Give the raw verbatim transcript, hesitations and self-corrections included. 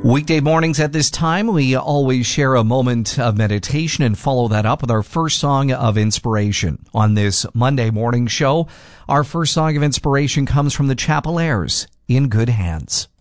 Weekday mornings at this time, we always share a moment of meditation and follow that up with our first song of inspiration. On this Monday morning show, our first song of inspiration comes from the Chapel Airs, In Good Hands.